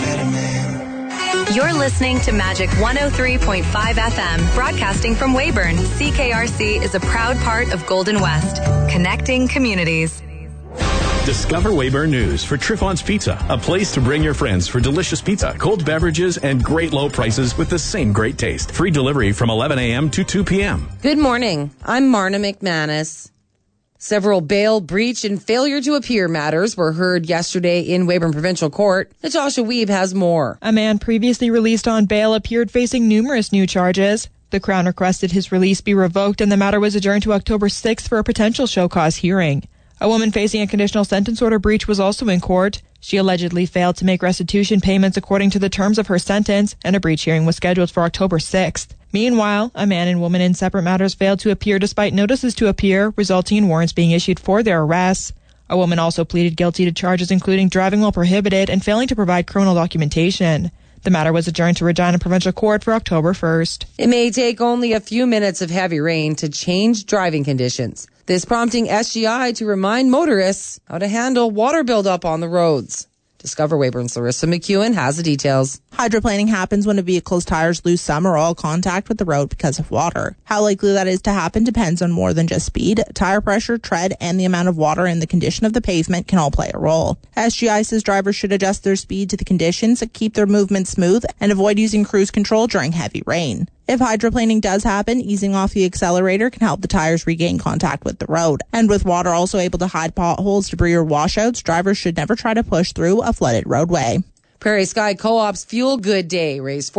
better man. You're listening to Magic 103.5 FM, broadcasting from Weyburn. CKRC is a proud part of Golden West, connecting communities. Discover Weyburn News for Triffon's Pizza, a place to bring your friends for delicious pizza, cold beverages, and great low prices with the same great taste. Free delivery from 11 a.m. to 2 p.m. Good morning. I'm Marna McManus. Several bail, breach, and failure to appear matters were heard yesterday in Weyburn Provincial Court. Natasha Weeb has more. A man previously released on bail appeared facing numerous new charges. The Crown requested his release be revoked, and the matter was adjourned to October 6th for a potential show cause hearing. A woman facing a conditional sentence order breach was also in court. She allegedly failed to make restitution payments according to the terms of her sentence, and a breach hearing was scheduled for October 6th. Meanwhile, a man and woman in separate matters failed to appear despite notices to appear, resulting in warrants being issued for their arrests. A woman also pleaded guilty to charges including driving while prohibited and failing to provide criminal documentation. The matter was adjourned to Regina Provincial Court for October 1st. It may take only a few minutes of heavy rain to change driving conditions. This prompting SGI to remind motorists how to handle water buildup on the roads. Discover Weyburn's Larissa McEwen has the details. Hydroplaning happens when a vehicle's tires lose some or all contact with the road because of water. How likely that is to happen depends on more than just speed. Tire pressure, tread, and the amount of water and the condition of the pavement can all play a role. SGI says drivers should adjust their speed to the conditions, keep their movement smooth, and avoid using cruise control during heavy rain. If hydroplaning does happen, easing off the accelerator can help the tires regain contact with the road. And with water also able to hide potholes, debris, or washouts, drivers should never try to push through a flooded roadway. Prairie Sky Co-op's Fuel Good Day raised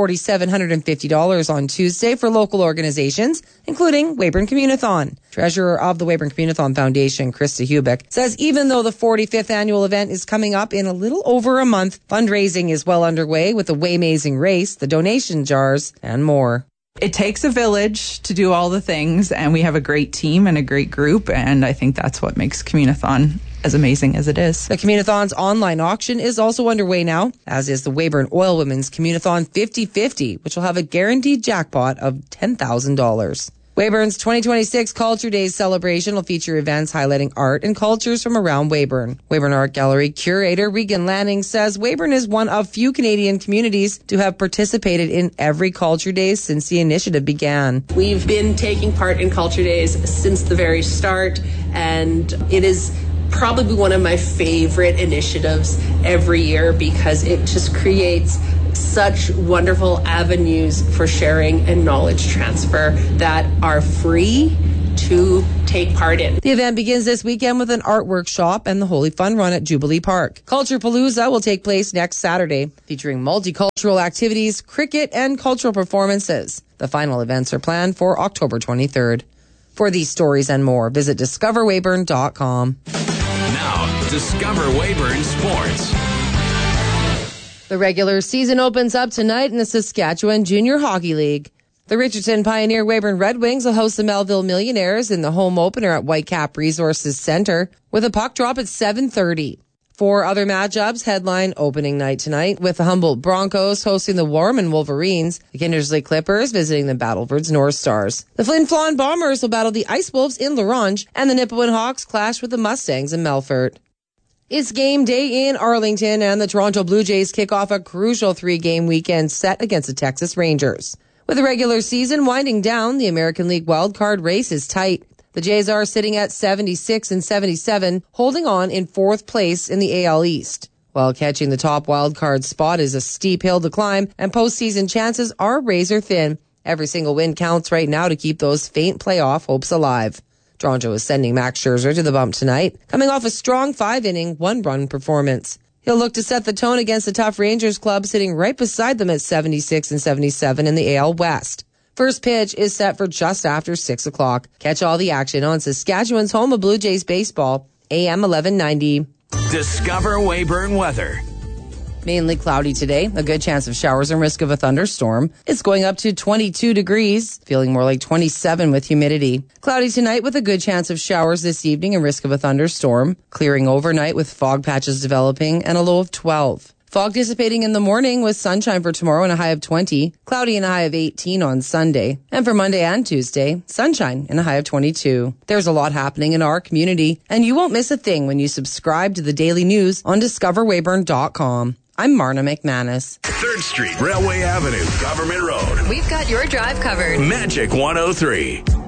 $4,750 on Tuesday for local organizations, including Weyburn Communathon. Treasurer of the Weyburn Communathon Foundation, Krista Hubick, says even though the 45th annual event is coming up in a little over a month, fundraising is well underway with the Waymazing race, the donation jars, and more. It takes a village to do all the things, and we have a great team and a great group, and I think that's what makes Communathon as amazing as it is. The Communathon's online auction is also underway now, as is the Weyburn Oil Women's Communathon 50-50, which will have a guaranteed jackpot of $10,000. Weyburn's 2026 Culture Days celebration will feature events highlighting art and cultures from around Weyburn. Weyburn Art Gallery curator Regan Lanning says Weyburn is one of few Canadian communities to have participated in every Culture Days since the initiative began. We've been taking part in Culture Days since the very start, and it is probably one of my favorite initiatives every year because it just creates such wonderful avenues for sharing and knowledge transfer that are free to take part in. The event begins this weekend with an art workshop and the Holy Fun Run at Jubilee Park. Culture Palooza will take place next Saturday, featuring multicultural activities, cricket, and cultural performances. The final events are planned for October 23rd. For these stories and more, visit discoverweyburn.com. Now, Discover Weyburn Sports. The regular season opens up tonight in the Saskatchewan Junior Hockey League. The Richardson Pioneer Weyburn Red Wings will host the Melville Millionaires in the home opener at Whitecap Resources Centre with a puck drop at 7:30. 4 other matchups headline opening night tonight, with the Humboldt Broncos hosting the Warman Wolverines, the Kindersley Clippers visiting the Battlefords North Stars. The Flin Flon Bombers will battle the Ice Wolves in La Ronge, and the Nipawin Hawks clash with the Mustangs in Melfort. It's game day in Arlington, and the Toronto Blue Jays kick off a crucial 3-game weekend set against the Texas Rangers. With the regular season winding down, the American League wildcard race is tight. The Jays are sitting at 76 and 77, holding on in 4th place in the AL East. While catching the top wildcard spot is a steep hill to climb, and postseason chances are razor thin. Every single win counts right now to keep those faint playoff hopes alive. Toronto is sending Max Scherzer to the bump tonight, coming off a strong 5-inning, 1-run performance. He'll look to set the tone against the tough Rangers club sitting right beside them at 76 and 77 in the AL West. First pitch is set for just after 6 o'clock. Catch all the action on Saskatchewan's home of Blue Jays baseball, AM 1190. Discover Weyburn weather. Mainly cloudy today, a good chance of showers and risk of a thunderstorm. It's going up to 22 degrees, feeling more like 27 with humidity. Cloudy tonight with a good chance of showers this evening and risk of a thunderstorm. Clearing overnight with fog patches developing and a low of 12. Fog dissipating in the morning with sunshine for tomorrow and a high of 20. Cloudy and a high of 18 on Sunday. And for Monday and Tuesday, sunshine and a high of 22. There's a lot happening in our community, and you won't miss a thing when you subscribe to the daily news on discoverweyburn.com. I'm Marna McManus. 3rd Street, Railway Avenue, Government Road. We've got your drive covered. Magic 103.